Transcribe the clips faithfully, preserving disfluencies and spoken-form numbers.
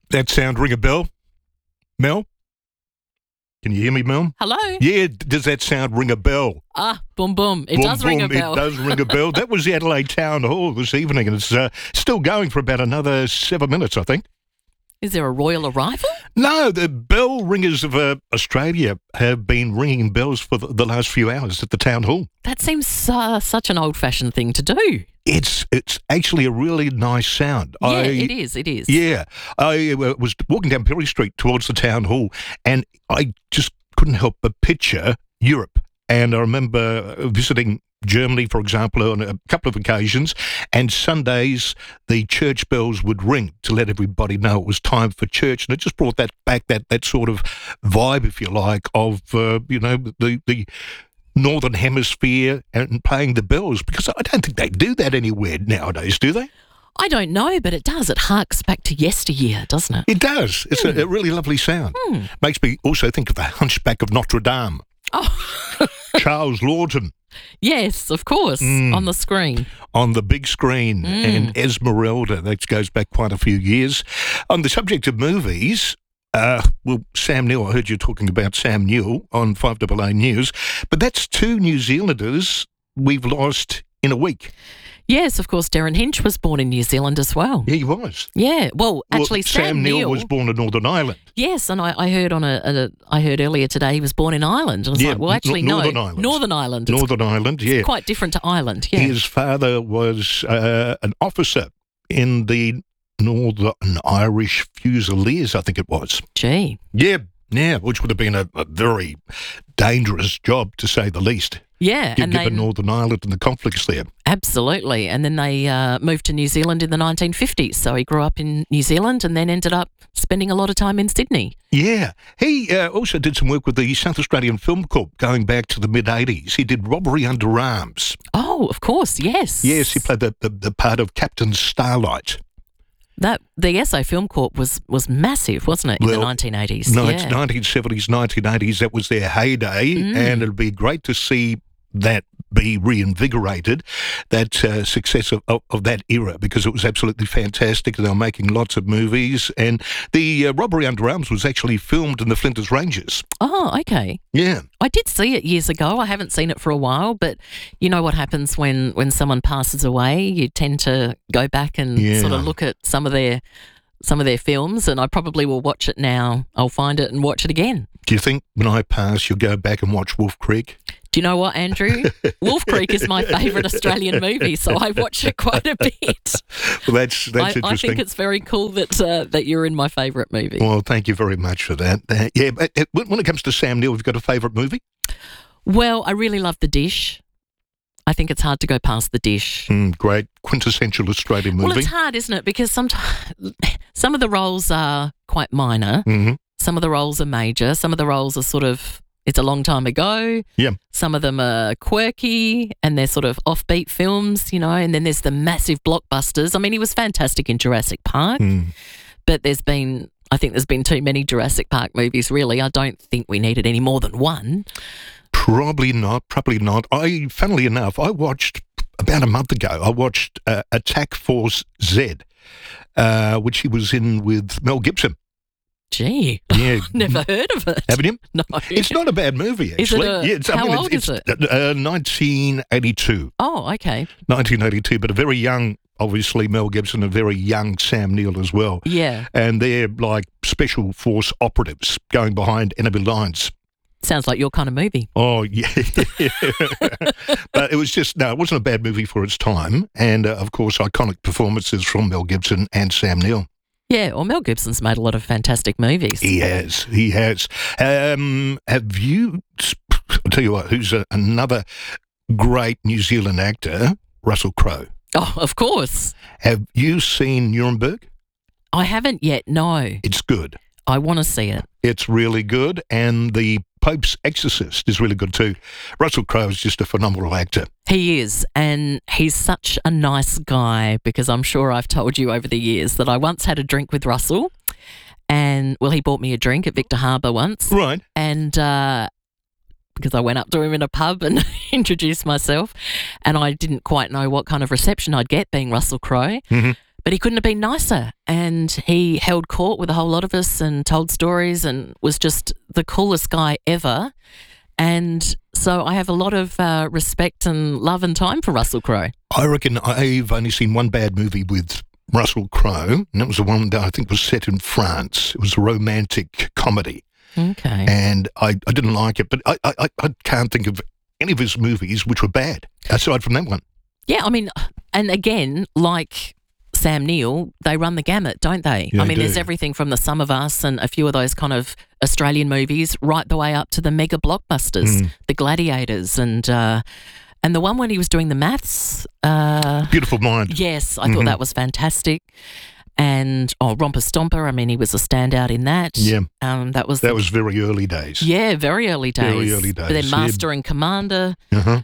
That sound ring a bell? Mel? Can you hear me, Mel? Hello? Yeah, does that sound ring a bell? Ah, boom, boom. It Boom, does ring a boom, bell. It does ring a bell. That was the Adelaide Town Hall this evening, and it's uh, still going for about another seven minutes, I think. Is there a royal arrival? No, the bell ringers of uh, Australia have been ringing bells for the, the last few hours at the Town Hall. That seems uh, such an old-fashioned thing to do. It's it's actually a really nice sound. Yeah, I, it is, it is. Yeah. I uh, was walking down Perry Street towards the Town Hall, and I just couldn't help but picture Europe. And I remember visiting Germany, for example, on a couple of occasions, and Sundays the church bells would ring to let everybody know it was time for church, and it just brought that back, that that sort of vibe, if you like, of uh, you know the the Northern Hemisphere and playing the bells, because I don't think they do that anywhere nowadays, do they? I don't know, but it does. It harks back to yesteryear, doesn't it? It does. It's Hmm. a, a really lovely sound. Hmm. Makes me also think of the Hunchback of Notre Dame. Oh, Charles Lawton yes, of course, Mm. on the screen. on the big screen, Mm. and Esmeralda. That goes back quite a few years. On the subject of movies, uh, well, Sam Neill, I heard you talking about Sam Neill on five A A News, but that's two New Zealanders we've lost in a week. Yes, of course, Darren Hinch was born in New Zealand as well. Yeah, he was. Yeah, well, actually, well, Sam, Sam Neill Neill was born in Northern Ireland. Yes, and I, I heard on a, a, I heard earlier today he was born in Ireland. I was Yeah, like, well, actually, N- Northern no, Ireland. Northern Ireland. It's Northern Ireland, yeah. quite different to Ireland. Yeah. His father was uh, an officer in the Northern Irish Fusiliers, I think it was. Gee. Yeah, yeah, which would have been a, a very dangerous job, to say the least, Yeah, gi- and given they Northern Ireland and the conflicts there. absolutely, and then they uh, moved to New Zealand in the nineteen fifties. So he grew up in New Zealand and then ended up spending a lot of time in Sydney. Yeah, he uh, also did some work with the South Australian Film Corp going back to the mid-eighties. He did Robbery Under Arms. Oh, of course, yes. Yes, he played the, the, the part of Captain Starlight. That the S A Film Corp was was massive, wasn't it, in Well, the nineteen eighties? No, yeah. it's nineteen seventies, nineteen eighties. That was their heyday, Mm. and it'd be great to see that be reinvigorated, that uh, success of, of, of that era, because it was absolutely fantastic. They were making lots of movies, and the uh, Robbery Under Arms was actually filmed in the Flinders Ranges. Oh, okay. Yeah. I did see it years ago. I haven't seen it for a while, but you know what happens when, when someone passes away? You tend to go back and Yeah. sort of look at some of their some of their films, and I probably will watch it now. I'll find it and watch it again. Do you think when I pass, you'll go back and watch Wolf Creek? Do you know what, Andrew? Wolf Creek is my favourite Australian movie, so I watch it quite a bit. Well, that's that's I, interesting. I think it's very cool that uh, that you're in my favourite movie. Well, thank you very much for that. Uh, yeah, but uh, when when it comes to Sam Neill, have you got a favourite movie? Well, I really love The Dish. I think it's hard to go past The Dish. Mm, great, quintessential Australian movie. Well, it's hard, isn't it? Because sometimes some of the roles are quite minor. hmm Some of the roles are major. Some of the roles are sort of, it's a long time ago. Yeah. Some of them are quirky and they're sort of offbeat films, you know, and then there's the massive blockbusters. I mean, he was fantastic in Jurassic Park, Mm. but there's been, I think there's been too many Jurassic Park movies, really. I don't think we needed any more than one. Probably not. Probably not. I, funnily enough, I watched about a month ago. I watched uh, Attack Force Z, uh, which he was in with Mel Gibson. Gee, Yeah, never heard of it. haven't you? No. It's not a bad movie, Is it actually. a- yeah, it's, how I mean, old it's, is it's, Uh, nineteen eighty-two. Oh, okay. nineteen eighty-two, but a very young, obviously, Mel Gibson, a very young Sam Neill as well. Yeah. And they're like special force operatives going behind enemy lines. Sounds like your kind of movie. Oh, yeah. But it was just, no, it wasn't a bad movie for its time. And, uh, of course, iconic performances from Mel Gibson and Sam Neill. Yeah, well, Mel Gibson's made a lot of fantastic movies. He has. He has. Um, have you, I'll tell you what, who's a, another great New Zealand actor, Russell Crowe. Oh, of course. Have you seen Nuremberg? I haven't yet, no. It's good. I want to see it. It's really good. And The Pope's Exorcist is really good too. Russell Crowe is just a phenomenal actor. He is, and he's such a nice guy, because I'm sure I've told you over the years that I once had a drink with Russell, and, well, he bought me a drink at Victor Harbour once, Right. and uh, because I went up to him in a pub and introduced myself, and I didn't quite know what kind of reception I'd get being Russell Crowe. Mm-hmm. But he couldn't have been nicer. And he held court with a whole lot of us and told stories and was just the coolest guy ever. And so I have a lot of uh, respect and love and time for Russell Crowe. I reckon I've only seen one bad movie with Russell Crowe, and that was the one that I think was set in France. It was a romantic comedy. Okay. And I, I didn't like it, but I, I, I can't think of any of his movies which were bad, aside from that one. Yeah, I mean, and again, like Sam Neill, they run the gamut, don't they? Yeah, I mean, they there's do. everything from The Sum of Us and a few of those kind of Australian movies right the way up to the mega blockbusters, Mm. The Gladiators, and uh, and the one when he was doing the maths. Uh, Beautiful Mind. yes, I Mhm. thought that was fantastic. And, oh, Romper Stomper, I mean, he was a standout in that. Yeah. Um, that was, That was very early days. yeah, very early days. Very early But days, then yeah. Master and Commander. Uh-huh.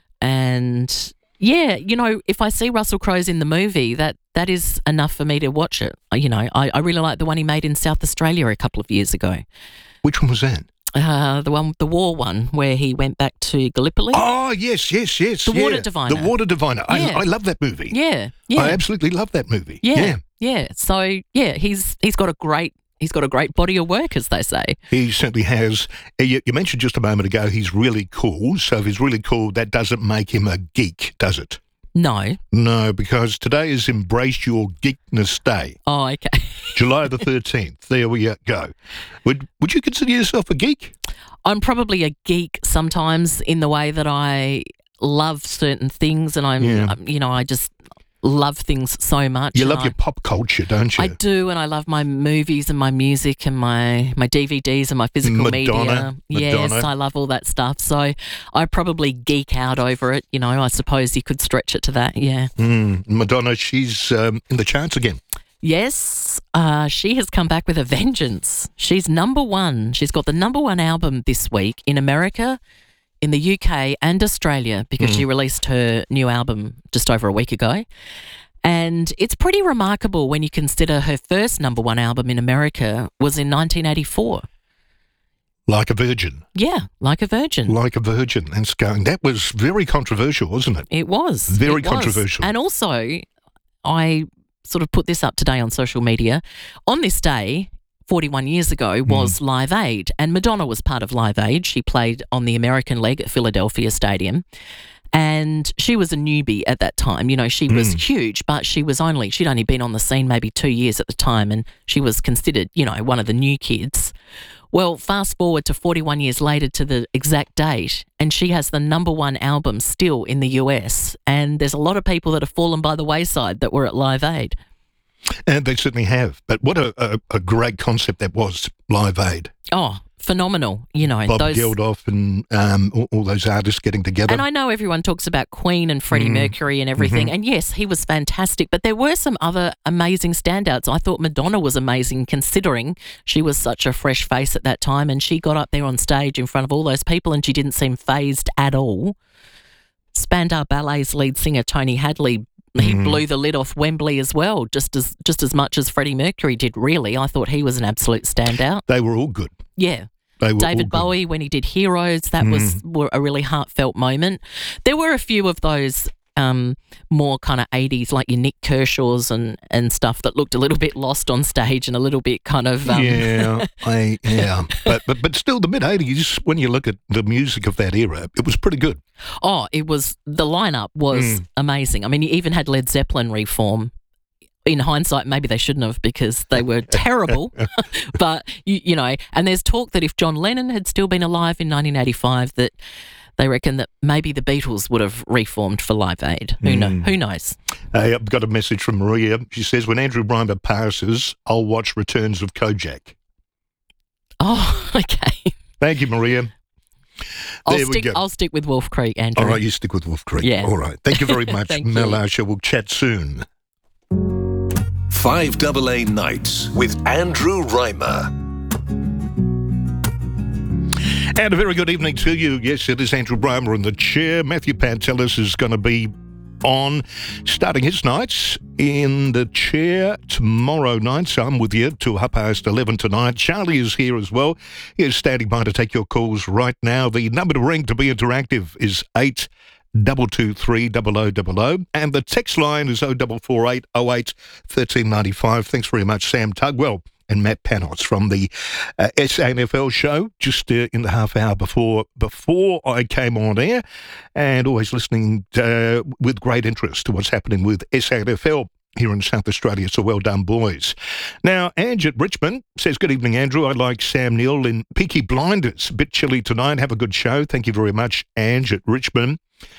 And yeah, you know, if I see Russell Crowe's in the movie, that that is enough for me to watch it. Uh, You know, I, I really like the one he made in South Australia a couple of years ago. Which one was that? Uh, the one, the war one, where he went back to Gallipoli. Oh, yes, yes, yes. The yeah. Water Diviner. The Water Diviner. I, Yeah. I love that movie. Yeah, yeah, I absolutely love that movie. yeah, yeah. So yeah, he's he's got a great he's got a great body of work, as they say. He certainly has. Uh, You, you mentioned just a moment ago he's really cool. So if he's really cool, that doesn't make him a geek, does it? No, No, because today is Embrace Your Geekness Day, oh okay. July the thirteenth. There we go. Would Would you consider yourself a geek? I'm probably a geek sometimes in the way that I love certain things, and I'm, Yeah. I'm you know, I just love things so much. You and love I- your pop culture, don't you? I do, and I love my movies and my music and my, my D V Ds and my physical Madonna, media. Yes, Madonna. I love all that stuff. So I probably geek out over it. You know, I suppose you could stretch it to that. Yeah. Mm, Madonna, she's um, in the charts again. Yes, uh, she has come back with a vengeance. She's number one. She's got the number one album this week in America, in the U K and Australia, because Mm. she released her new album just over a week ago. And it's pretty remarkable when you consider her first number one album in America was in nineteen eighty-four. Like a Virgin. Yeah, Like a Virgin. Like a Virgin. That's going. That was very controversial, wasn't it? It was. Very It was. controversial. And also, I sort of put this up today on social media. On this day, forty-one years ago, was Live Aid, and Madonna was part of Live Aid. She played on the American leg at Philadelphia Stadium. And she was a newbie at that time. You know, she was huge, but she was only, she'd only been on the scene maybe two years at the time, and she was considered, you know, one of the new kids. Well, fast forward to forty-one years later to the exact date, and she has the number one album still in the U S. And there's a lot of people that have fallen by the wayside that were at Live Aid. And they certainly have. But what a, a, a great concept that was, Live Aid. Oh, phenomenal. You know, Bob those. Geldof and um, all, all those artists getting together. And I know everyone talks about Queen and Freddie Mercury and everything. And yes, he was fantastic. But there were some other amazing standouts. I thought Madonna was amazing considering she was such a fresh face at that time. And she got up there on stage in front of all those people and she didn't seem phased at all. Spandau Ballet's lead singer, Tony Hadley, he blew the lid off Wembley as well, just as just as much as Freddie Mercury did, really. I thought he was an absolute standout. They were all good. Yeah. They were all David good. Bowie, when he did Heroes, that was were a really heartfelt moment. There were a few of those um, more kind of eighties, like your Nick Kershaw's and, and stuff that looked a little bit lost on stage and a little bit kind of... Um, yeah, I, yeah. But, but but still, the mid-eighties, when you look at the music of that era, it was pretty good. Oh, it was... The lineup was amazing. I mean, you even had Led Zeppelin reform. In hindsight, maybe they shouldn't have because they were terrible. But, you, you know, and there's talk that if John Lennon had still been alive in nineteen eighty-five, that they reckon that maybe the Beatles would have reformed for Live Aid. Who, know, who knows? Hey, I've got a message from Maria. She says, when Andrew Brymer passes, I'll watch Returns of Kojak. Oh, okay. Thank you, Maria. I'll There we stick, go. I'll stick with Wolf Creek, Andrew. All right, you stick with Wolf Creek. Yeah. All right. Thank you very much, Thank you. Melasha. We'll chat soon. five A A Nights with Andrew Reimer. And a very good evening to you. Yes, it is Andrew Brymer in the chair. Matthew Pantelis is going to be on, starting his nights in the chair tomorrow night. So I'm with you till half past eleven tonight. Charlie is here as well. He is standing by to take your calls right now. The number to ring to be interactive is eight double two three double oh double oh, and the text line is oh four four eight oh eight one three nine five. Thanks very much, Sam Tugwell and Matt Panos from the uh, S A N F L show, just uh, in the half hour before before I came on air, and always listening uh, with great interest to what's happening with S A N F L here in South Australia, so well done, boys. Now, Ange at Richmond says, good evening, Andrew. I like Sam Neill in Peaky Blinders. A bit chilly tonight. Have a good show. Thank you very much, Ange at Richmond.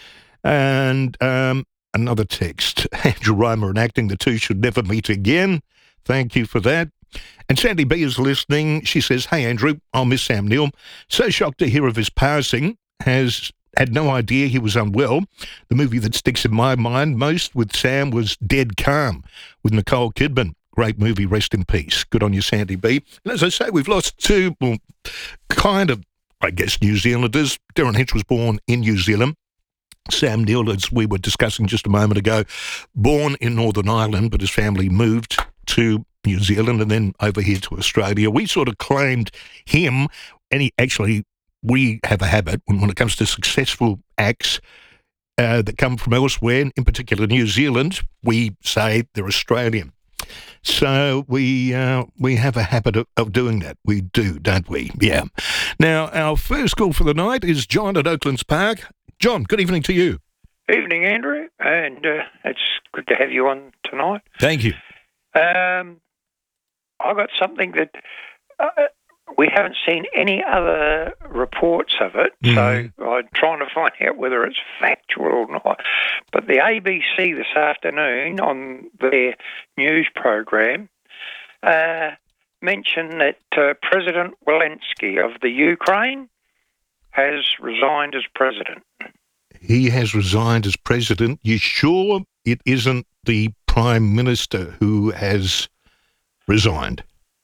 And um, another text. Andrew Reimer and acting, the two should never meet again. Thank you for that. And Sandy B is listening. She says, hey, Andrew, I'll miss Sam Neill. So shocked to hear of his passing. Has had no idea he was unwell. The movie that sticks in my mind most with Sam was Dead Calm with Nicole Kidman. Great movie, rest in peace. Good on you, Sandy B. And as I say, we've lost two, well, kind of, I guess, New Zealanders. Darren Hinch was born in New Zealand. Sam Neill, as we were discussing just a moment ago, born in Northern Ireland, but his family moved to New Zealand and then over here to Australia. We sort of claimed him, and he actually... We have a habit when, when it comes to successful acts uh, that come from elsewhere, in particular New Zealand, we say they're Australian. So we uh, we have a habit of, of doing that. We do, don't we? Yeah. Now, our first call for the night is John at Oaklands Park. John, good evening to you. Evening, Andrew, and uh, it's good to have you on tonight. Thank you. Um, I've got something that... Uh, We haven't seen any other reports of it, mm. so I'm trying to find out whether it's factual or not. But the A B C this afternoon on their news program uh, mentioned that uh, President Zelensky of the Ukraine has resigned as president. He has resigned as president. You sure it isn't the Prime Minister who has resigned?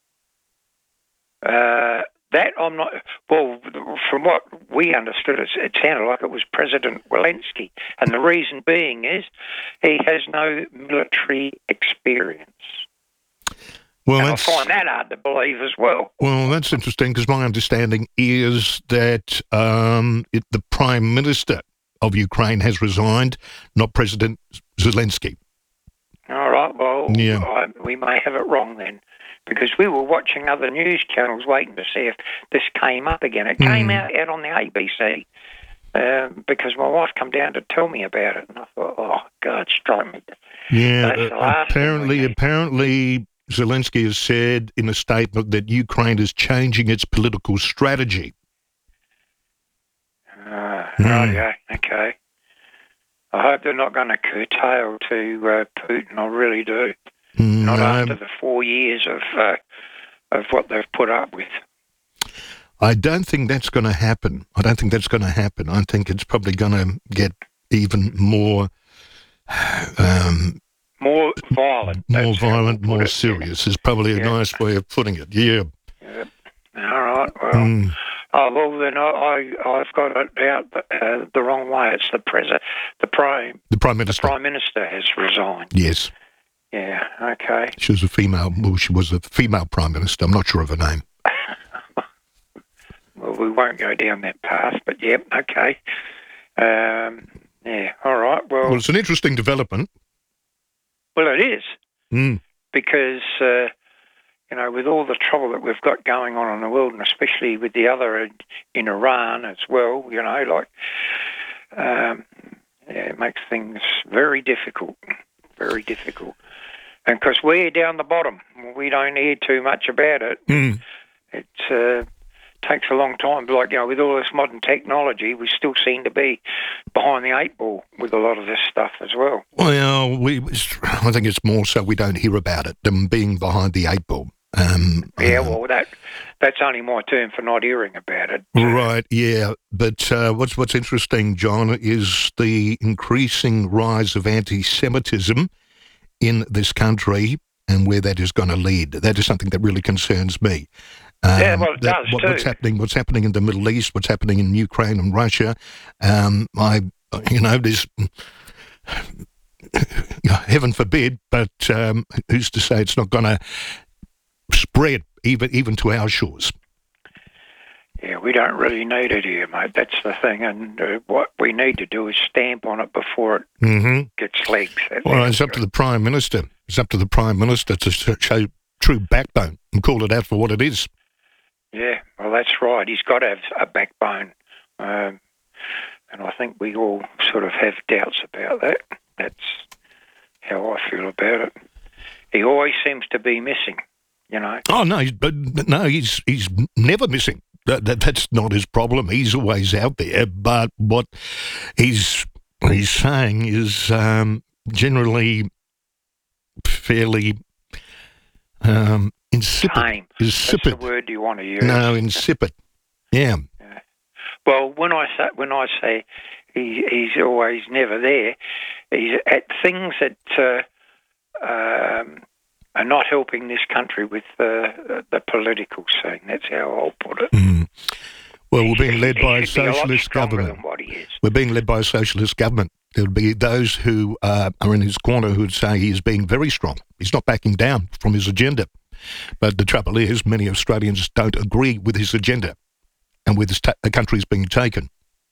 Uh, that I'm not... Well, from what we understood, it, it sounded like it was President Zelensky. And the reason being is he has no military experience. Well, and I that's, find that hard to believe as well. Well, that's interesting because my understanding is that um, it, the Prime Minister of Ukraine has resigned, not President Zelensky. All right, well, yeah. I, we may have it wrong then. Because we were watching other news channels waiting to see if this came up again. It came mm. out, out on the A B C um, because my wife come down to tell me about it, and I thought, oh, God, strike me. Yeah, uh, apparently, apparently Zelensky has said in a statement that Ukraine is changing its political strategy. Uh, mm. Right, okay. I hope they're not going to curtail to uh, Putin, I really do. Not no, after the four years of uh, of what they've put up with. I don't think that's going to happen. I don't think that's going to happen. I think it's probably going to get even more... Um, more violent. More violent, more serious is probably a yeah. nice way of putting it, yeah. yeah. All right, well... Mm. Oh, well, then I, I, I've got it out uh, the wrong way. It's the president, the Prime... The Prime Minister. The Prime Minister has resigned. Yes. Yeah, okay. She was a female, well, she was a female Prime Minister. I'm not sure of her name. Well, we won't go down that path, but yep, okay. Um, yeah, all right, well... Well, it's an interesting development. Well, it is, mm. because, uh, you know, with all the trouble that we've got going on in the world, and especially with the other in Iran as well, you know, like, um, yeah, it makes things very difficult, very difficult. And because we're down the bottom, we don't hear too much about it. Mm. It uh, takes a long time. Like, you know, with all this modern technology, we still seem to be behind the eight ball with a lot of this stuff as well. Well, we, I think it's more so we don't hear about it than being behind the eight ball. Um, yeah, um, well, that that's only my term for not hearing about it. Right, yeah. But uh, what's what's interesting, John, is the increasing rise of anti-Semitism in this country and where that is going to lead. That is something that really concerns me. Um, yeah, well, it that, does what, too. What's happening, what's happening in the Middle East, what's happening in Ukraine and Russia. Um, I, you know, there's, heaven forbid, but um, who's to say it's not going to spread even even to our shores? Yeah, we don't really need it here, mate. That's the thing. And uh, what we need to do is stamp on it before it Mm-hmm. gets legs. That- Well, it's up to the Prime Minister. It's up to the Prime Minister to sh- show true backbone and call it out for what it is. Yeah, well, that's right. He's got to have a backbone. Um, and I think we all sort of have doubts about that. That's how I feel about it. He always seems to be missing, you know. Oh no, he's, but but no, he's he's never missing. That, that that's not his problem. He's always out there. But what he's he's saying is um, generally fairly um, insipid. Tame. Insipid. That's the word you want to use. No, insipid. Yeah. Well, when I say when I say he, he's always never there, he's at things that uh, um, are not helping this country with uh, the political scene. That's how I'll put it. Mm. Well, we're being led He by a should be lot socialist stronger government. than what he is. We're being led by a socialist government. There would be those who uh, are in his corner who would say he is being very strong. He's not backing down from his agenda. But the trouble is, many Australians don't agree with his agenda and with his ta- the country's being taken.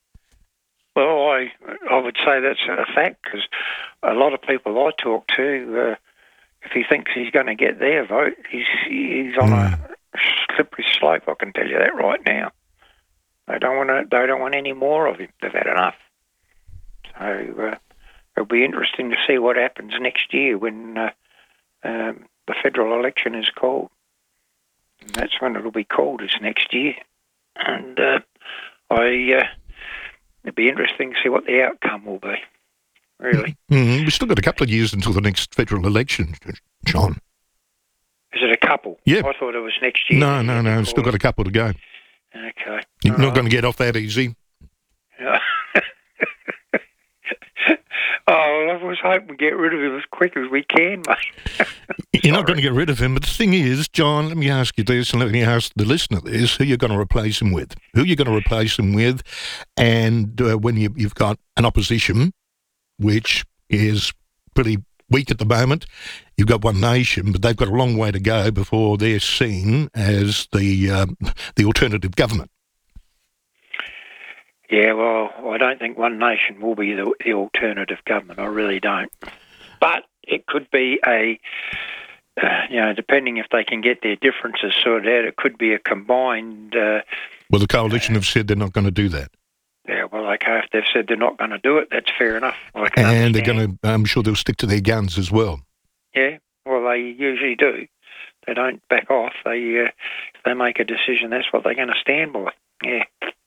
Well, I I would say that's a fact because a lot of people I talk to, uh, if he thinks he's going to get their vote, he's he's on Mm. a slippery slope. I can tell you that right now. They don't want to. They don't want any more of him. They've had enough. So uh, it'll be interesting to see what happens next year when uh, um, the federal election is called. And that's when it'll be called. Is next year, and uh, I. Uh, It'd be interesting to see what the outcome will be, really. Mm, we've still got a couple of years until the next federal election, John. Is it a couple? Yeah. I thought it was next year. No, no, no. We've still got a couple to go. Okay. You're All not right. going to get off that easy. Oh, I was hoping to get rid of him as quick as we can, mate. You're not going to get rid of him. But the thing is, John, let me ask you this, and let me ask the listener this: who you're going to replace him with? Who you're going to replace him with? And uh, when you, you've got an opposition, which is pretty weak at the moment, you've got One Nation, but they've got a long way to go before they're seen as the um, the alternative government. Yeah, well, I don't think One Nation will be the, the alternative government. I really don't. But it could be a, uh, you know, depending if they can get their differences sorted out, it could be a combined. Uh, Well, the coalition have said they're not going to do that. yeah, well, okay, if they've said they're not going to do it, that's fair enough. I can And they're understand. going to, I'm sure they'll stick to their guns as well. Yeah, well, they usually do. They don't back off. They, uh, if they make a decision, that's what they're going to stand by. Yeah.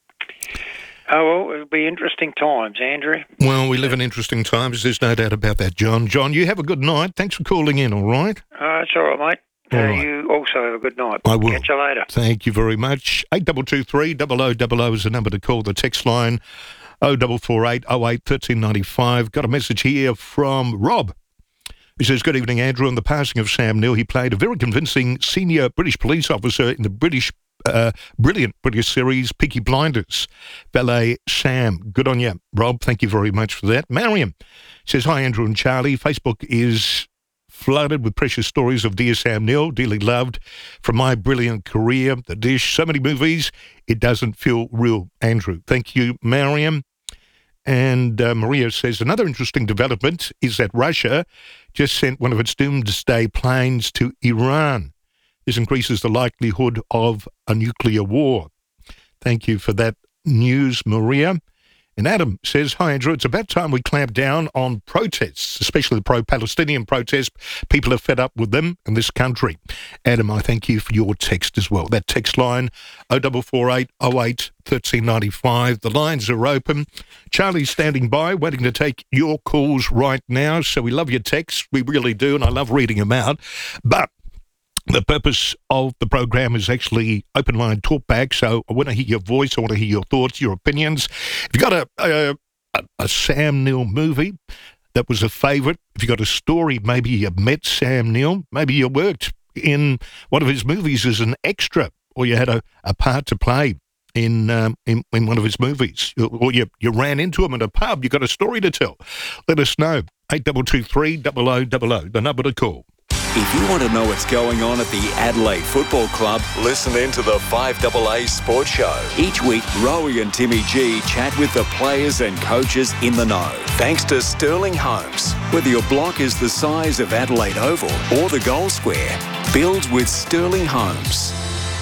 Oh, well, it'll be interesting times, Andrew. Well, we live in interesting times. There's no doubt about that, John. John, you have a good night. Thanks for calling in, all right? Uh, it's all right, mate. All Uh, right. You also have a good night. I will. Catch you later. Thank you very much. eight two two three, double oh double oh is the number to call. The text line, oh four four eight, oh eight, one three nine five. Got a message here from Rob. He says, good evening, Andrew. On the passing of Sam Neill, he played a very convincing senior British police officer in the British, uh, brilliant British series Peaky Blinders. Valet Sam. Good on you, Rob. Thank you very much for that. Mariam says, hi, Andrew and Charlie. Facebook is flooded with precious stories of Dear Sam Neill, dearly loved from my brilliant career, The Dish, so many movies, it doesn't feel real, Andrew. Thank you, Mariam. And uh, Maria says, another interesting development is that Russia just sent one of its doomsday planes to Iran. This increases the likelihood of a nuclear war. Thank you for that news, Maria. And Adam says, hi, Andrew, it's about time we clamp down on protests, especially the pro-Palestinian protests. People are fed up with them in this country. Adam, I thank you for your text as well. That text line, oh four four eight, oh eight, one three nine five. The lines are open. Charlie's standing by, waiting to take your calls right now. So we love your texts. We really do, and I love reading them out. But the purpose of the program is actually open line talkback, so I want to hear your voice, I want to hear your thoughts, your opinions. If you've got a, a, a, a Sam Neill movie that was a favourite, if you've got a story, maybe you met Sam Neill, maybe you worked in one of his movies as an extra, or you had a, a part to play in, um, in in one of his movies, or you, you ran into him at a pub, you've got a story to tell, let us know. eight two two three, oh oh oh oh, the number to call. If you want to know what's going on at the Adelaide Football Club, Listen in to the five A A Sports Show. each week Rowie and Timmy G chat with the players and coaches in the know. Thanks to Sterling Homes. Whether your block is the size of Adelaide Oval or the goal square, build with Sterling Homes.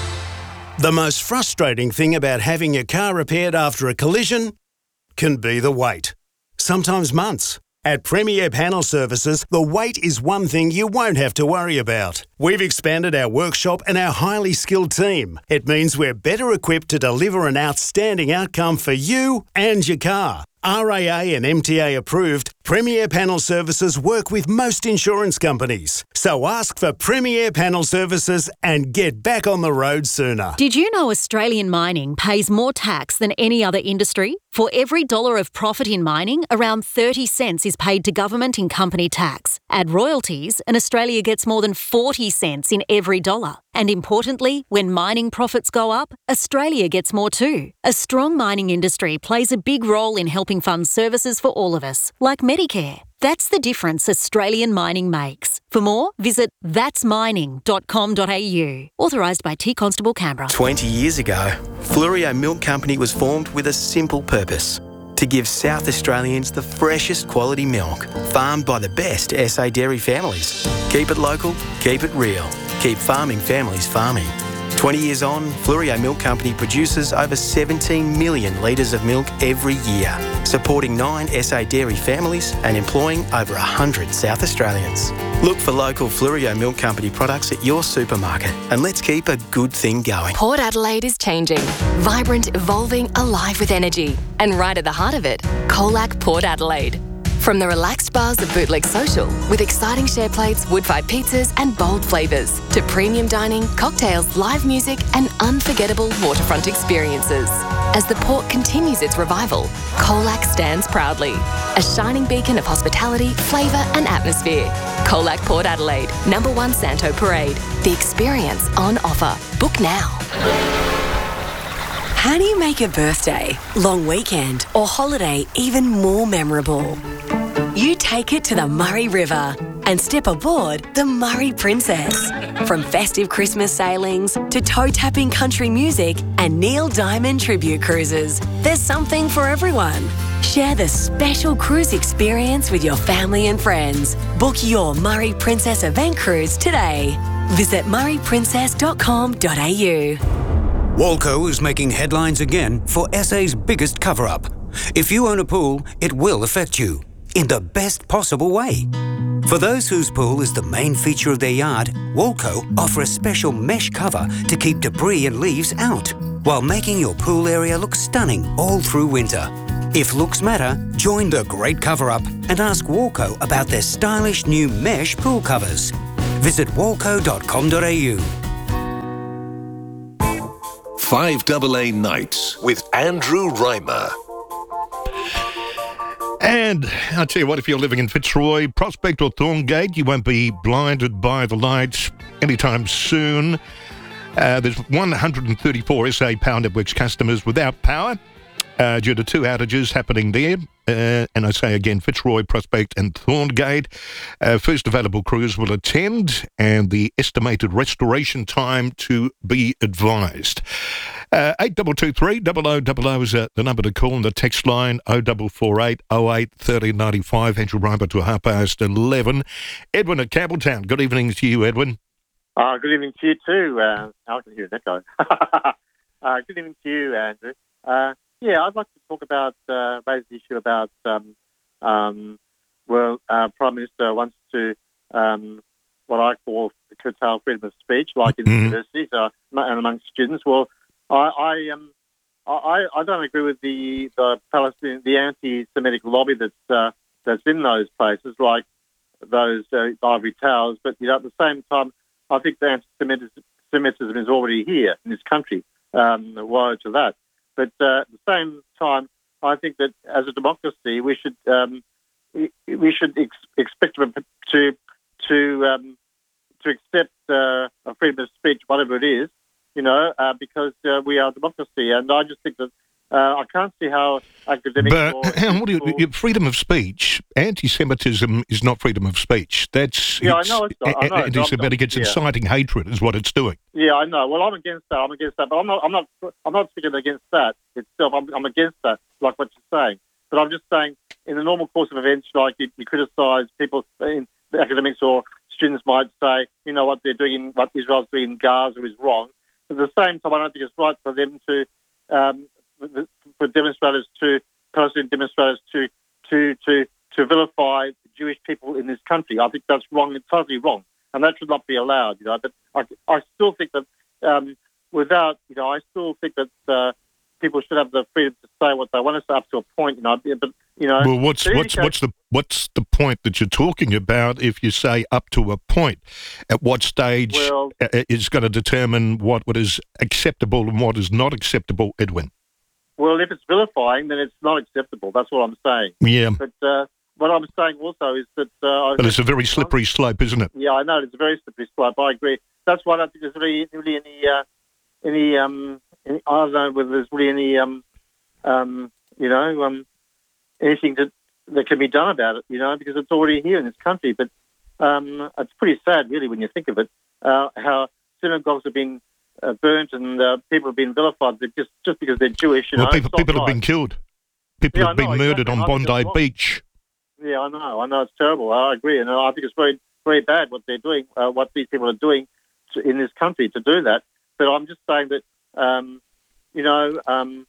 The most frustrating thing about having your car repaired after a collision can be the wait. Sometimes months. At Premier Panel Services, the wait is one thing you won't have to worry about. We've expanded our workshop and our highly skilled team. It means we're better equipped to deliver an outstanding outcome for you and your car. R A A and M T A approved, Premier Panel Services work with most insurance companies. So ask for Premier Panel Services and get back on the road sooner. Did you know Australian mining pays more tax than any other industry? For every dollar of profit in mining, around thirty cents is paid to government in company tax. Add royalties, and Australia gets more than forty cents in every dollar. And importantly, when mining profits go up, Australia gets more too. A strong mining industry plays a big role in helping fund services for all of us, like Medicare. That's the difference Australian mining makes. For more, visit thats mining dot com dot a u. Authorised by T Constable Canberra. twenty years ago, Fluorio Milk Company was formed with a simple purpose: to give South Australians the freshest quality milk, farmed by the best S A dairy families. Keep it local, keep it real, keep farming families farming. twenty years on, Fluorio Milk Company produces over seventeen million litres of milk every year, supporting nine S A dairy families and employing over one hundred South Australians. Look for local Fluorio Milk Company products at your supermarket, and let's keep a good thing going. Port Adelaide is changing. Vibrant, evolving, alive with energy. And right at the heart of it, Colac Port Adelaide. From the relaxed bars of Bootleg Social, with exciting share plates, wood-fired pizzas and bold flavours, to premium dining, cocktails, live music and unforgettable waterfront experiences. As the port continues its revival, Colac stands proudly. A shining beacon of hospitality, flavour and atmosphere. Colac Port Adelaide, number one Santo Parade. The experience on offer. Book now. How do you make a birthday, long weekend or holiday even more memorable? You take it to the Murray River and step aboard the Murray Princess. From festive Christmas sailings to toe-tapping country music and Neil Diamond tribute cruises, there's something for everyone. Share the special cruise experience with your family and friends. Book your Murray Princess event cruise today. Visit murray princess dot com dot a u. Walco is making headlines again for S A's biggest cover-up. If you own a pool, it will affect you in the best possible way. For those whose pool is the main feature of their yard, Walco offer a special mesh cover to keep debris and leaves out, while making your pool area look stunning all through winter. If looks matter, join the great cover-up and ask Walco about their stylish new mesh pool covers. Visit walco dot com dot a u. five A A Nights with Andrew Reimer. And I'll tell you what, if you're living in Fitzroy, Prospect or Thorngate, you won't be blinded by the lights anytime soon. Uh, there's one hundred thirty-four S A Power Networks customers without power uh, due to two outages happening there. Uh, and I say again, Fitzroy, Prospect and Thorngate. Uh, first available crews will attend, and the estimated restoration time to be advised. Uh, eight two two three, double oh double oh is uh, the number to call, and the text line oh four four eight, oh eight, one three nine five. Andrew Reimer to half past eleven. Edwin at Campbelltown. Good evening to you, Edwin. Uh, good evening to you too. Uh, I can hear an echo. uh, good evening to you, Andrew. Uh, yeah, I'd like to talk about, uh, raise the issue about, um, um, well, uh, Prime Minister wants to, um, what I call curtail freedom of speech, like in mm-hmm. universities uh, and amongst students. Well, I, I, um, I, I don't agree with the the Palestinian, the anti-Semitic lobby that's uh, that's in those places, like those uh, ivory towers. But you know, at the same time, I think the anti-Semitism is already here in this country. Um, woe to that. But uh, at the same time, I think that as a democracy, we should um, we, we should ex- expect to to to, um, to accept uh, a freedom of speech, whatever it is. You know, uh, because uh, we are a democracy, and I just think that Uh, I can't see how academics But or hang on, what do you, you, freedom of speech, anti-Semitism is not freedom of speech. That's Yeah, I it's, know it's not. I know, anti-Semitic. It's yeah. inciting hatred, is what it's doing. Yeah, I know. Well, I'm against that. I'm against that, but I'm not. I'm not. I'm not speaking against that itself. I'm, I'm against that, like what you're saying. But I'm just saying, in the normal course of events, like you, you criticise people, in, the academics or students might say, you know, what they're doing, in, what Israel's doing in Gaza is wrong. At the same time, I don't think it's right for them to, um, for demonstrators to, Palestinian demonstrators to, to, to, to vilify Jewish people in this country. I think that's wrong. It's totally wrong, and that should not be allowed. You know, but I, I still think that um, without, you know, I still think that uh, people should have the freedom to say what they want to say up to a point. You know, but you know. Well, what's what's what's the what's the point that you're talking about? If you say up to a point, at what stage well, is going to determine what, what is acceptable and what is not acceptable, Edwin? Well, if it's vilifying, then it's not acceptable. That's what I'm saying. Yeah. But uh, what I'm saying also is that... Uh, but it's a very slippery slope, isn't it? Yeah, I know. It's a very slippery slope. I agree. That's why I don't think there's really, really any... Uh, any, um, any... I don't know whether there's really any... Um, um, you know, um, anything that, that can be done about it, you know, because it's already here in this country. But um, it's pretty sad, really, when you think of it, uh, how synagogues have been... Uh, burnt and uh, people have been vilified just just because they're Jewish. You well, know, people, people have been killed. People yeah, have been know, murdered exactly. on Bondi Beach. Yeah, I know. I know it's terrible. I agree, and I think it's very, very bad what they're doing, uh, what these people are doing to, in this country to do that. But I'm just saying that, um, you know, um,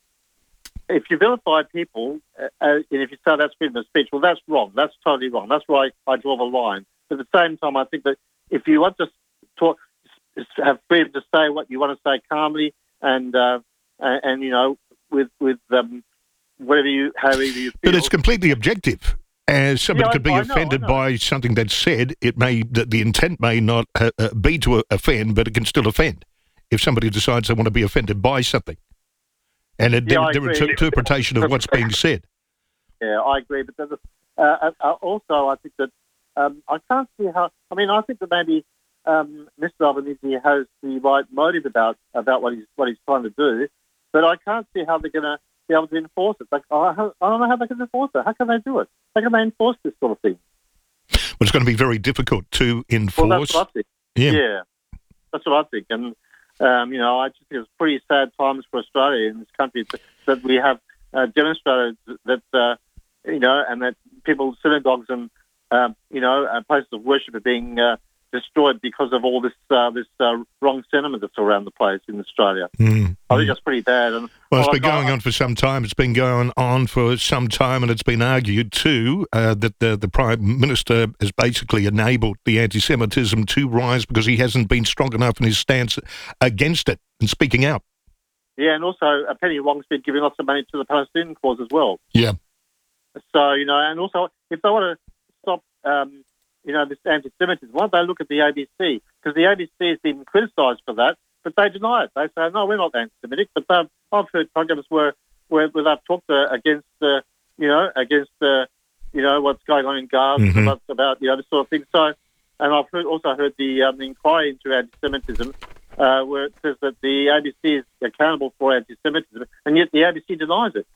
if you vilify people, uh, and if you say that's freedom of speech, well, that's wrong. That's totally wrong. That's why I draw the line. But at the same time, I think that if you want to talk. Have freedom to say what you want to say calmly and uh, and, and you know with with um, whatever you however you feel. But it's completely objective. As somebody yeah, could be I, I know, offended I know. by something that's said, it may the, the intent may not uh, uh, be to offend, but it can still offend if somebody decides they want to be offended by something, and it, yeah, their, their inter- interpretation of what's being said. Yeah, I agree. But there's a, uh, uh, also, I think that um, I can't see how. I mean, I think that maybe. Um, Mister Albanese has the right motive about about what he's what he's trying to do, but I can't see how they're going to be able to enforce it. Like, I don't know how they can enforce it. How can they do it? How can they enforce this sort of thing? Well, it's going to be very difficult to enforce. Well, that's what I think. Yeah, yeah that's what I think. And um, you know, I just think it's pretty sad times for Australia in this country that, that we have uh, demonstrators that uh, you know, and that people synagogues and um, you know uh, places of worship are being uh, destroyed because of all this uh, this uh, wrong sentiment that's around the place in Australia. Mm, I think that's pretty bad. And, well, it's well, been going on for some time. It's been going on for some time, and it's been argued too uh, that the, the Prime Minister has basically enabled the anti-Semitism to rise because he hasn't been strong enough in his stance against it and speaking out. Yeah, and also uh, Penny Wong's been giving lots of money to the Palestinian cause as well. Yeah. So, you know, and also if they want to stop... Um, you know, this anti-Semitism. Why don't they look at the A B C? Because the A B C has been criticised for that, but they deny it. They say, no, we're not anti-Semitic. But they've, I've heard programs where, where, where they've talked uh, against, uh, you know, against, uh, you know, what's going on in Gaza, Mm-hmm. about, about, you know, this sort of thing. So, and I've heard, also heard the um, inquiry into anti-Semitism, uh, where it says that the A B C is accountable for anti-Semitism, and yet the A B C denies it.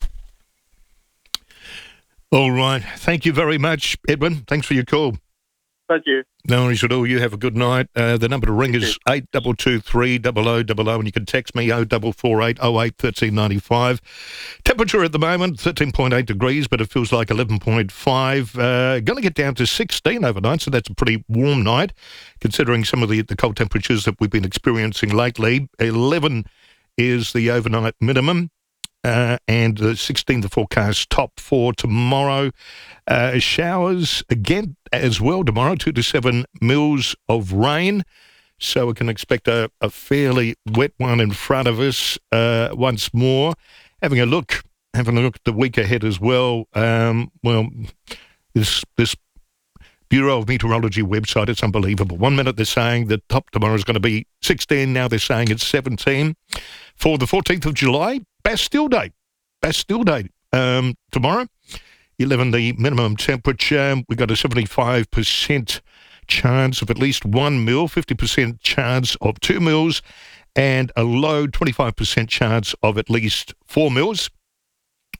All right. Thank you very much, Edwin. Thanks for your call. Thank you. No worries at all. You have a good night. Uh, the number to ring is eight two two three zero zero zero zero, and you can text me oh four four eight oh eight one three nine five. Temperature at the moment, thirteen point eight degrees, but it feels like eleven point five. Uh, going to get down to sixteen overnight, so that's a pretty warm night, considering some of the, the cold temperatures that we've been experiencing lately. eleven is the overnight minimum. Uh, and uh, sixteen the forecast, top for tomorrow. Uh, showers again as well tomorrow, two to seven mils of rain. So we can expect a, a fairly wet one in front of us uh, once more. Having a look, having a look at the week ahead as well. Um, well, this this Bureau of Meteorology website, it's unbelievable. One minute they're saying the top tomorrow is going to be sixteen, now they're saying it's seventeen. For the fourteenth of July, Bastille Day. Bastille Day um, tomorrow, eleven the minimum temperature. We've got a seventy-five percent chance of at least one mil, fifty percent chance of two mils, and a low twenty-five percent chance of at least four mils.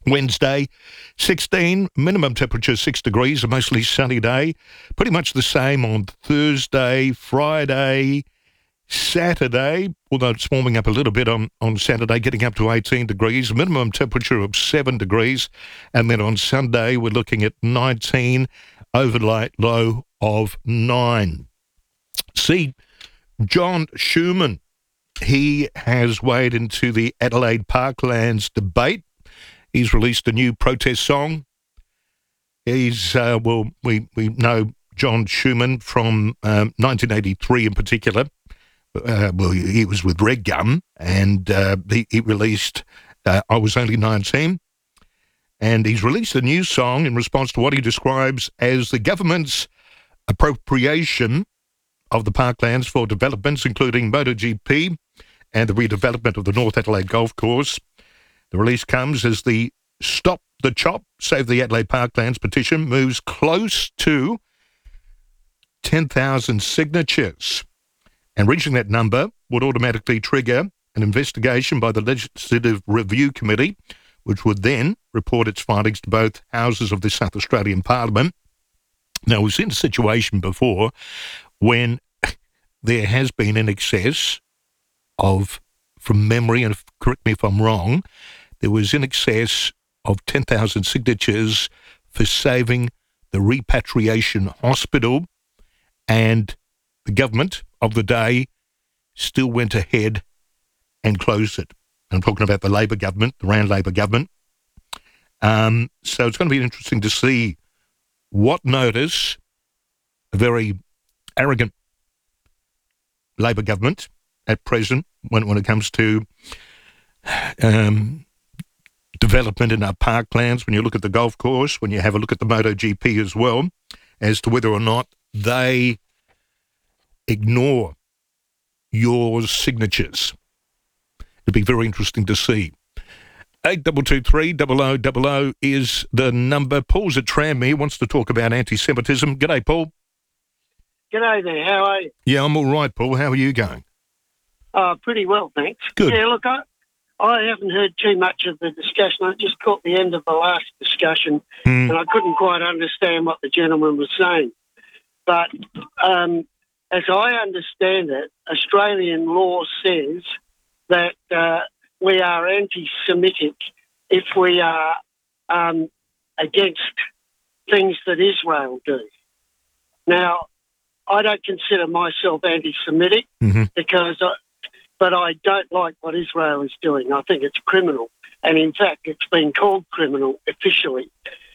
Wednesday, sixteen, minimum temperature six degrees, a mostly sunny day. Pretty much the same on Thursday, Friday, Saturday, although it's warming up a little bit on, on Saturday, getting up to eighteen degrees, minimum temperature of seven degrees. And then on Sunday, we're looking at nineteen, overnight low of nine. See, John Schumann, he has weighed into the Adelaide Parklands debate. He's released a new protest song. He's, uh, well, we, we know John Schumann from um, nineteen eighty-three in particular. Uh, well, he was with Red Gum, and uh, he, he released uh, I Was Only nineteen. And he's released a new song in response to what he describes as the government's appropriation of the parklands for developments, including MotoGP and the redevelopment of the North Adelaide Golf Course. The release comes as the Stop the Chop, Save the Adelaide Parklands petition moves close to ten thousand signatures. And reaching that number would automatically trigger an investigation by the Legislative Review Committee, which would then report its findings to both houses of the South Australian Parliament. Now, we've seen a situation before when there has been in excess of, from memory, and correct me if I'm wrong, there was in excess of ten thousand signatures for saving the repatriation hospital, and the government of the day still went ahead and closed it. I'm talking about the Labor government, the Rand Labor government. Um, so it's going to be interesting to see what notice a very arrogant Labor government at present, when, when it comes to um, development in our parklands, when you look at the golf course, when you have a look at the MotoGP as well, as to whether or not they ignore your signatures. It'd be very interesting to see. eight two two three, double oh double oh is the number. Paul's at Tranmere, wants to talk about anti-Semitism. G'day, Paul. G'day there, how are you? Yeah, I'm all right, Paul. How are you going? Uh, pretty well, thanks. Good. Yeah, look, I, I haven't heard too much of the discussion. I just caught the end of the last discussion, mm. and I couldn't quite understand what the gentleman was saying. But um, as I understand it, Australian law says that uh, we are anti-Semitic if we are um, against things that Israel do. Now, I don't consider myself anti-Semitic mm-hmm. because, I, but I don't like what Israel is doing. I think it's criminal, and in fact, it's been called criminal officially.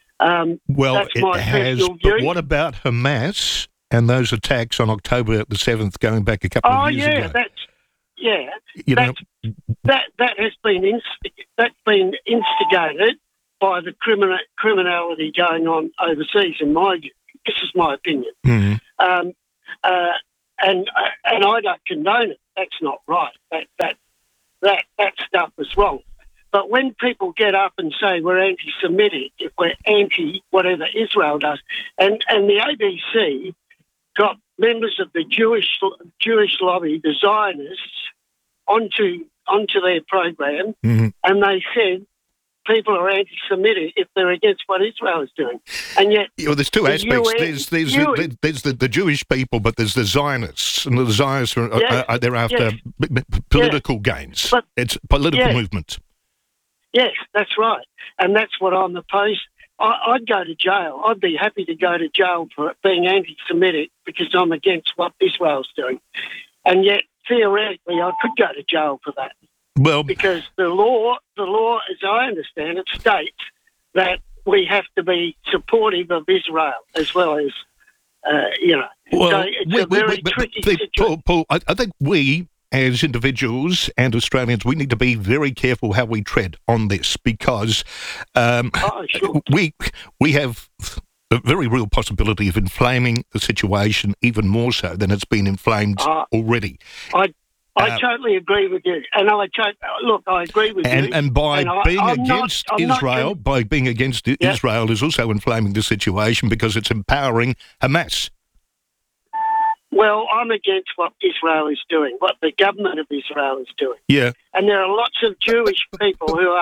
Um, well, that's it my has. personal But view. what about Hamas and those attacks on October the seventh, going back a couple Oh of years yeah, ago? that's yeah. You know, that's, that that has been inst- that's been instigated by the criminal criminality going on overseas. In my view, this is my opinion. mm. Um, uh, and uh, and I don't condone it. That's not right. That that that that stuff is wrong. But when people get up and say we're anti-Semitic, if we're anti whatever Israel does, and and the A B C got members of the Jewish Jewish lobby, the Zionists, onto onto their program, mm-hmm. and they said people are anti-Semitic if they're against what Israel is doing. And yet, well, there's two the aspects. U N there's there's, U N the, there's the, the Jewish people, but there's the Zionists, and the Zionists are, Yes, are, are they're after yes. b- b- political gains. But- it's political yes. movement. Yes, that's right. And that's what I'm opposed. I, I'd go to jail. I'd be happy to go to jail for being anti-Semitic because I'm against what Israel's doing. And yet, theoretically, I could go to jail for that. Well, because the law, the law, as I understand it, states that we have to be supportive of Israel as well as, uh, you know. Well, so it's we, a we, very we, but tricky the- situation. Paul, Paul, I, I think we, as individuals and Australians, we need to be very careful how we tread on this because um, oh, sure. we we have a very real possibility of inflaming the situation even more so than it's been inflamed Uh, already. I I Uh, totally agree with you, and I to- look, I agree with And you. and by and I- being I'm not- against I'm not Israel, con- by being against I- Yeah. Israel is also inflaming the situation because it's empowering Hamas. Well, I'm against what Israel is doing, what the government of Israel is doing. Yeah. And there are lots of Jewish people who are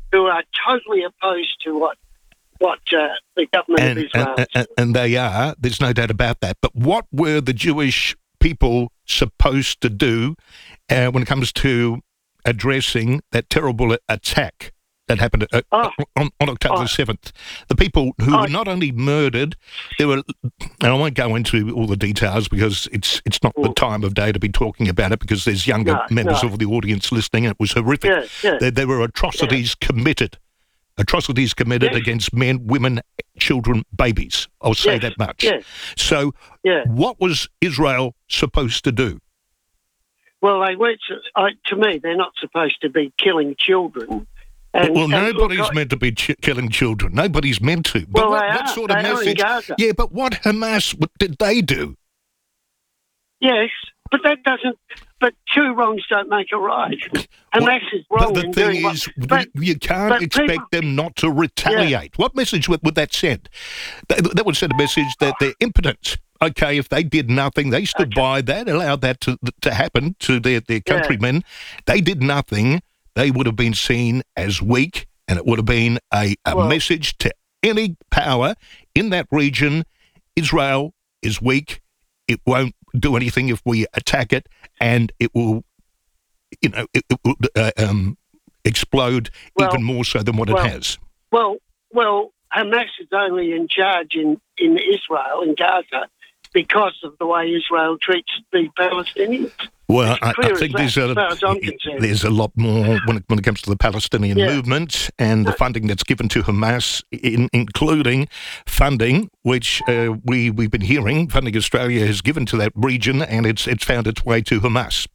who are totally opposed to what what uh, the government and, of Israel and, and, and they are. There's no doubt about that. But what were the Jewish people supposed to do uh, when it comes to addressing that terrible attack that happened uh, oh. on, on October oh. the seventh? The people who oh. were not only murdered, there were, and I won't go into all the details because it's it's not mm. the time of day to be talking about it, because there's younger no, members no. of the audience listening, and it was horrific. Yeah, yeah. There, there were atrocities yeah. committed. Atrocities committed yes. against men, women, children, babies. I'll say yes. that much. Yes. So yeah. what was Israel supposed to do? Well, they weren't. Uh, to me, they're not supposed to be killing children. And, well, and nobody's look, meant to be ch- killing children. Nobody's meant to. But well, what, they what are. sort of they message? Are in Gaza. Yeah, but what Hamas, what did they do? Yes, but that doesn't. But two wrongs don't make a right. Hamas well, is wrong. But the in thing doing is, what, but, you can't but expect people, them not to retaliate. Yeah. What message would, would that send? That, that would send a message that they're impotent. Okay, if they did nothing, they stood okay. by that, allowed that to to happen to their, their countrymen. Yeah. They did nothing. They would have been seen as weak, and it would have been a, a well, message to any power in that region. Israel is weak. It won't do anything if we attack it, and it will, you know, it, it will uh, um, explode well, even more so than what well, it has. Well, well, Hamas is only in charge in, in Israel, in Gaza, because of the way Israel treats the Palestinians. Well, I, I think that, there's a there's a lot more when it, when it comes to the Palestinian yeah. movement and the funding that's given to Hamas, in, including funding which uh, we we've been hearing funding Australia has given to that region, and it's it's found its way to Hamas.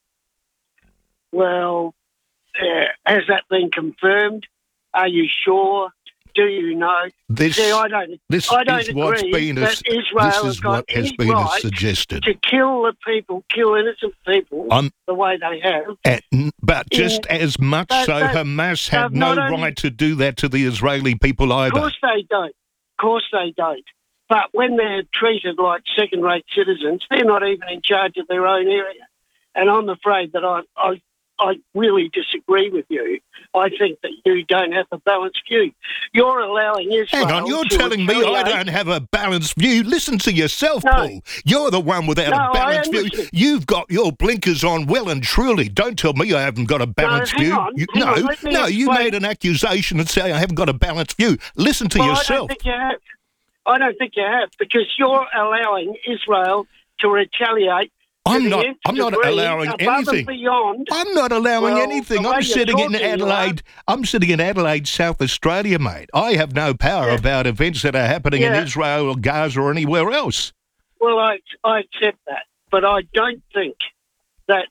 Well, uh, has that been confirmed? Are you sure? Do you know? This, See, I don't, this I don't is agree what's been that as, Israel this has is got what has any been right suggested. to kill the people, kill innocent people um, the way they have. And, but just in, as much but, so, but, Hamas had no only, right to do that to the Israeli people either. Of course they don't. Of course they don't. But when they're treated like second-rate citizens, they're not even in charge of their own area. And I'm afraid that I, I I really disagree with you. I think that you don't have a balanced view. You're allowing Israel. Hang on, you're to telling me I don't have a balanced view. Listen to yourself, no. Paul. You're the one without no, a balanced view. You've got your blinkers on well and truly. Don't tell me I haven't got a balanced no, view. On, you, no, on, no, you made an accusation and say I haven't got a balanced view. Listen to well, yourself. I don't think you have. I don't think you have, because you're allowing Israel to retaliate. I'm not. I'm not allowing anything. Beyond, I'm not allowing well, anything. I'm sitting in Adelaide. I'm sitting in Adelaide, South Australia, mate. I have no power yeah. about events that are happening yeah. in Israel or Gaza or anywhere else. Well, I I accept that, but I don't think that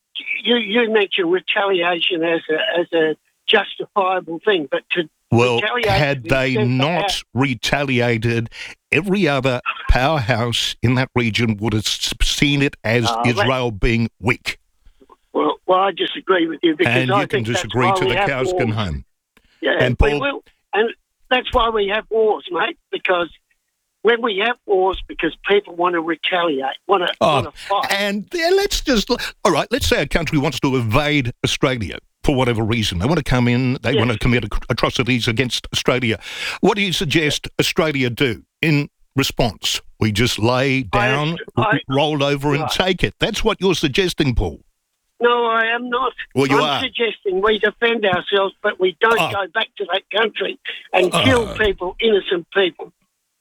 you you mentioned retaliation as a as a justifiable thing, but to well, had they not that, retaliated, every other powerhouse in that region would have seen it as uh, Israel that, being weak. Well, well, I disagree with you, because and I you can think disagree that's to why the we cows have come wars. home. Yeah, and Paul, we will, and that's why we have wars, mate. Because when we have wars, because people want to retaliate, want to, oh, want to fight. And yeah, let's just all right. Let's say a country wants to invade Australia. For whatever reason, they want to come in, they yes. want to commit atrocities against Australia. What do you suggest Australia do in response? We just lay down, I, I, roll over right. and take it. That's what you're suggesting, Paul. No, I am not. Well, you I'm are. suggesting we defend ourselves, but we don't oh. go back to that country and oh. kill people, innocent people.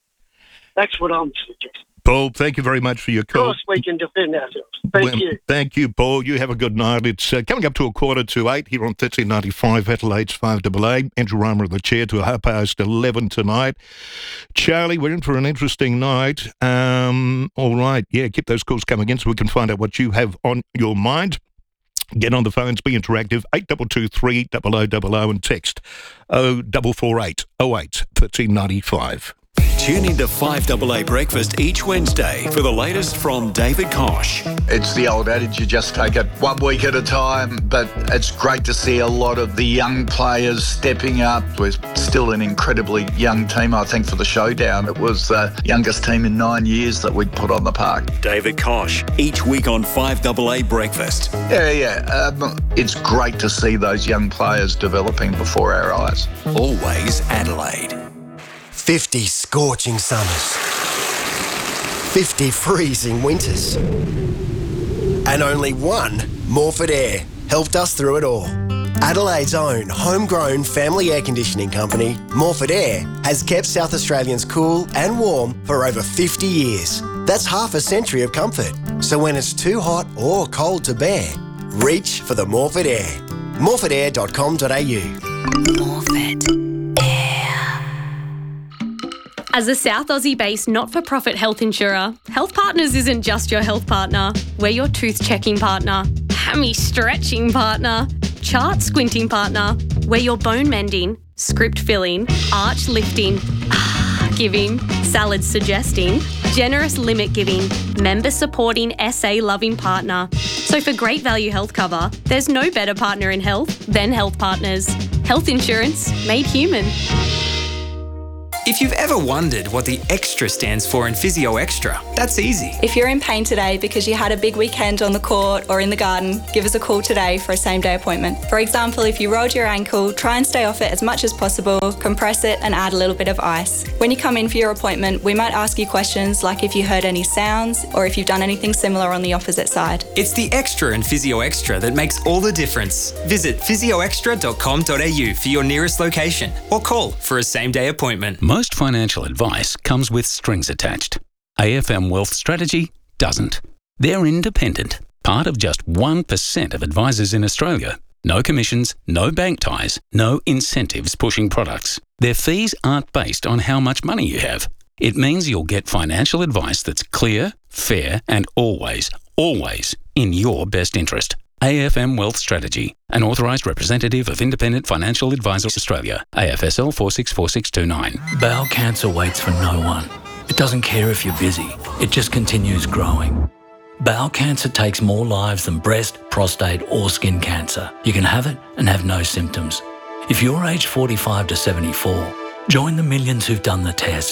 That's what I'm suggesting. Paul, thank you very much for your call. Of course we can defend ourselves. Thank well, you. Thank you, Paul. You have a good night. It's uh, coming up to a quarter to eight here on thirteen ninety-five Adelaide's five A A. Andrew Rama of the chair to half past eleven tonight. Charlie, we're in for an interesting night. Um, all right. Yeah, keep those calls coming in so we can find out what you have on your mind. Get on the phones, be interactive, eight two two three, double oh double oh, and text oh four four eight, oh eight, thirteen ninety-five. Tune into five A A Breakfast each Wednesday for the latest from David Kosh. It's the old adage, you just take it one week at a time, but it's great to see a lot of the young players stepping up. We're still an incredibly young team. I think for the showdown, it was the youngest team in nine years that we'd put on the park. David Kosh, each week on five A A Breakfast. Yeah, yeah. Um, it's great to see those young players developing before our eyes. Always Adelaide. fifty scorching summers, fifty freezing winters, and only one Morford Air helped us through it all. Adelaide's own homegrown family air conditioning company, Morford Air, has kept South Australians cool and warm for over fifty years. That's half a century of comfort. So when it's too hot or cold to bear, reach for the Morford Air. morford air dot com dot a u. Morford. As a South Aussie-based not-for-profit health insurer, Health Partners isn't just your health partner. We're your tooth-checking partner, hammy-stretching partner, chart-squinting partner. We're your bone-mending, script-filling, arch-lifting, ah-giving, salad-suggesting, generous limit-giving, member-supporting, S A-loving partner. So for great value health cover, there's no better partner in health than Health Partners. Health insurance made human. If you've ever wondered what the extra stands for in Physio Extra, that's easy. If you're in pain today because you had a big weekend on the court or in the garden, give us a call today for a same-day appointment. For example, if you rolled your ankle, try and stay off it as much as possible, compress it and add a little bit of ice. When you come in for your appointment, we might ask you questions like if you heard any sounds or if you've done anything similar on the opposite side. It's the extra in Physio Extra that makes all the difference. Visit physio extra dot com dot a u for your nearest location or call for a same-day appointment. Most financial advice comes with strings attached. A F M Wealth Strategy doesn't. They're independent, part of just one percent of advisors in Australia. No commissions, no bank ties, no incentives pushing products. Their fees aren't based on how much money you have. It means you'll get financial advice that's clear, fair, and always, always in your best interest. A F M Wealth Strategy, an authorised representative of Independent Financial Advisors Australia, A F S L four six four six two nine. Bowel cancer waits for no one. It doesn't care if you're busy, it just continues growing. Bowel cancer takes more lives than breast, prostate or skin cancer. You can have it and have no symptoms. If you're aged forty-five to seventy-four, join the millions who've done the test.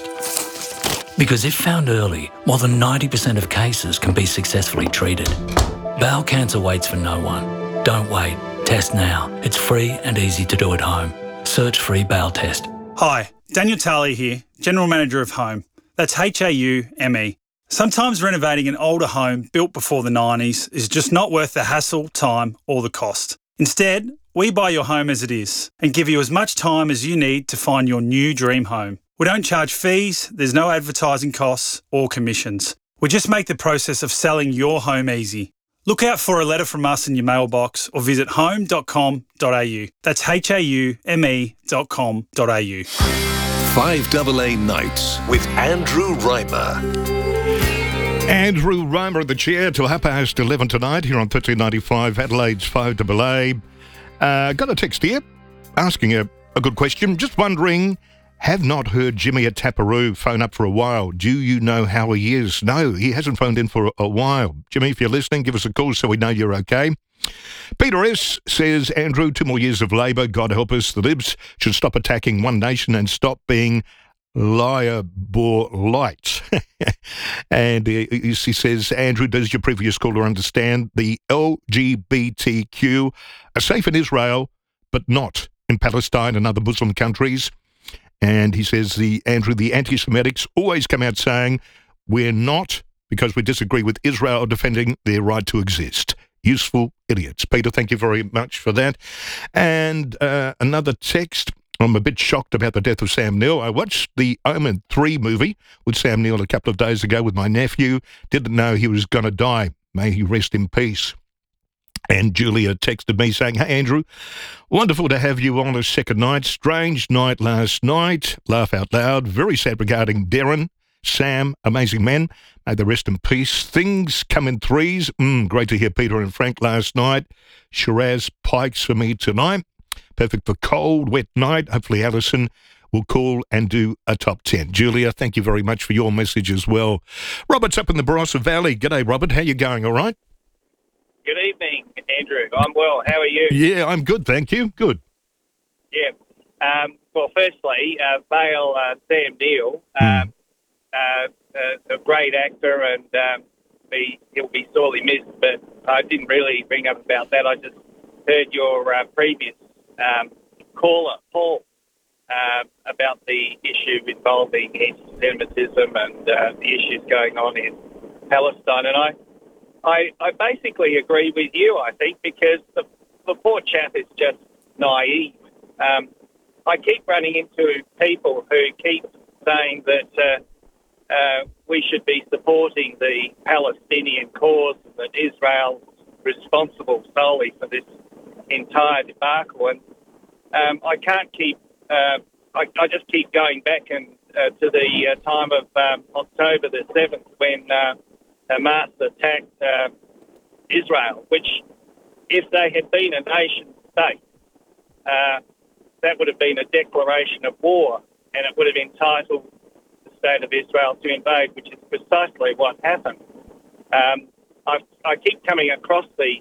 Because if found early, more than ninety percent of cases can be successfully treated. Bowel cancer waits for no one. Don't wait. Test now. It's free and easy to do at home. Search free bowel test. Hi, Daniel Talley here, General Manager of Home. That's H A U M E. Sometimes renovating an older home built before the nineties is just not worth the hassle, time or the cost. Instead, we buy your home as it is and give you as much time as you need to find your new dream home. We don't charge fees, there's no advertising costs or commissions. We just make the process of selling your home easy. Look out for a letter from us in your mailbox or visit home dot com dot a u. That's H A U M E dot com dot a u. five A A Nights with Andrew Reimer. Andrew Reimer at the chair till half past eleven tonight here on thirteen ninety-five Adelaide's five A A. Uh, got a text here asking a, a good question. Just wondering, have not heard Jimmy at Taparoo phone up for a while. Do you know how he is? No, he hasn't phoned in for a, a while. Jimmy, if you're listening, give us a call so we know you're okay. Peter S. says, Andrew, two more years of Labor, God help us. The Libs should stop attacking One Nation and stop being liar bore light. And he, he says, Andrew, does your previous caller understand the L G B T Q are safe in Israel, but not in Palestine and other Muslim countries? And he says, the Andrew, the anti-Semitics always come out saying, we're not, because we disagree with Israel, defending their right to exist. Useful idiots. Peter, thank you very much for that. And uh, another text. I'm a bit shocked about the death of Sam Neill. I watched the Omen three movie with Sam Neill a couple of days ago with my nephew. Didn't know he was going to die. May he rest in peace. And Julia texted me saying, hey, Andrew, wonderful to have you on a second night. Strange night last night. Laugh out loud. Very sad regarding Darren, Sam, amazing men. May they rest in peace. Things come in threes. Mm, great to hear Peter and Frank last night. Shiraz Pikes for me tonight. Perfect for cold, wet night. Hopefully Alison will call and do a top ten. Julia, thank you very much for your message as well. Robert's up in the Barossa Valley. G'day, Robert. How you going? All right? Good evening, Andrew. I'm well. How are you? Yeah, I'm good, thank you. Good. Yeah. Um, well, firstly, uh, Vale uh, Sam Neill, um, uh, uh, a great actor, and um, he, he'll be sorely missed, but I didn't really bring up about that. I just heard your uh, previous um, caller, Paul, uh, about the issue involving anti-Semitism and uh, the issues going on in Palestine, and I I, I basically agree with you, I think, because the, the poor chap is just naive. Um, I keep running into people who keep saying that uh, uh, we should be supporting the Palestinian cause and that Israel's responsible solely for this entire debacle. And um, I can't keep, uh, I, I just keep going back and uh, to the uh, time of um, October the seventh when uh, Hamas attacked uh, Israel, which, if they had been a nation state, uh, that would have been a declaration of war, and it would have entitled the state of Israel to invade, which is precisely what happened. Um, I, I keep coming across these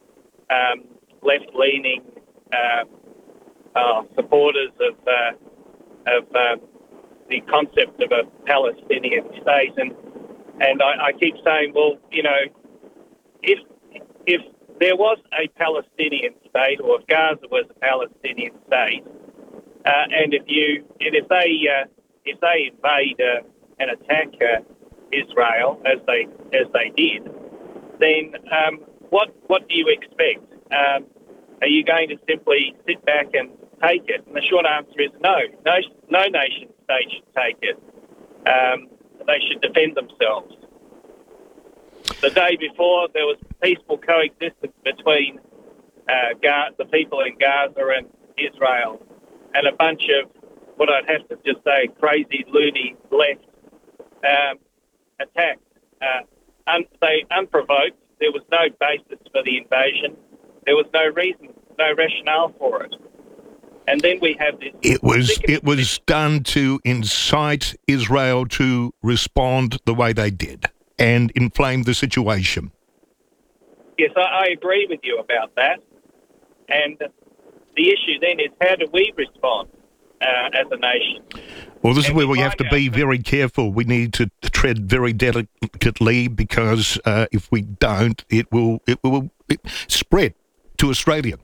um, left-leaning uh, uh, supporters of, uh, of uh, the concept of a Palestinian state, and And I, I keep saying, well, you know, if if there was a Palestinian state, or if Gaza was a Palestinian state, uh, and if you and if they uh, if they invade uh, and attack uh, Israel as they as they did, then um, what what do you expect? Um, are you going to simply sit back and take it? And the short answer is no. No, no nation state should take it. Um, They should defend themselves. The day before, there was peaceful coexistence between uh, Ga- the people in Gaza and Israel, and a bunch of what I'd have to just say crazy, loony left um, attacked. Uh, un- they unprovoked. There was no basis for the invasion. There was no reason, no rationale for it. And then we have this. It was it was done to incite Israel to respond the way they did and inflame the situation. Yes, I, I agree with you about that. And the issue then is, how do we respond uh, as a nation? Well, this and is where we we have to be very careful. We need to tread very delicately, because uh, if we don't, it will it will it spread to Australia.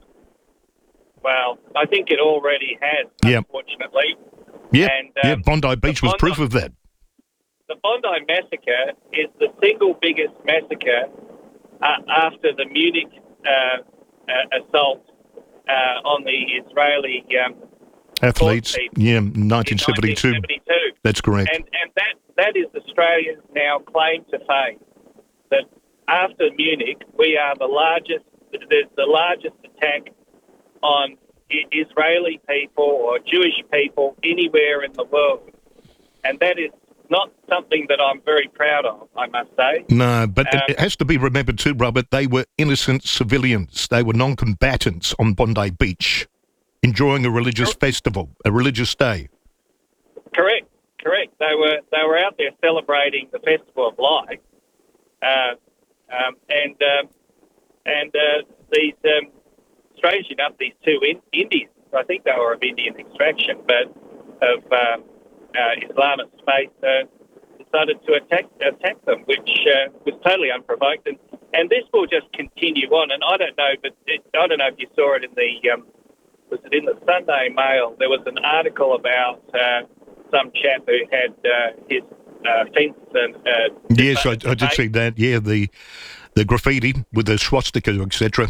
Well, I think it already has, Yep. unfortunately. Yeah, And, um, yeah. Bondi Beach was Bondi- proof of that. The Bondi massacre is the single biggest massacre uh, after the Munich uh, uh, assault uh, on the Israeli um, Athletes, team yeah, nineteen seventy-two. nineteen seventy-two. That's correct. And and that that is Australia's now claim to fame. That after Munich, we are the largest. There's the largest attack on I- Israeli people or Jewish people anywhere in the world, and that is not something that I'm very proud of, I must say. No, but Um, it, it has to be remembered too, Robert, they were innocent civilians. They were non-combatants on Bondi Beach, enjoying a religious festival, a religious day. Correct, correct. They were they were out there celebrating the Festival of Light, uh, um, and um, and uh, these, um, strange enough, these two in- Indians, I think they were of Indian extraction, but of um, uh, Islamist faith, uh, decided to attack attack them, which uh, was totally unprovoked, and, and this will just continue on. And I don't know, but it, I don't know if you saw it in the um, was it in the Sunday Mail? There was an article about uh, some chap who had uh, his uh, fence and uh, Yes, I, I did see that. Yeah, the the graffiti with the swastika, et cetera.